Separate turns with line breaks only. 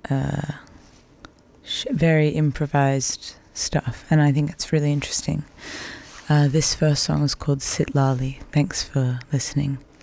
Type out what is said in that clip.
very improvised stuff, and I think it's really interesting. This first song is called Sit Lali. Thanks for listening.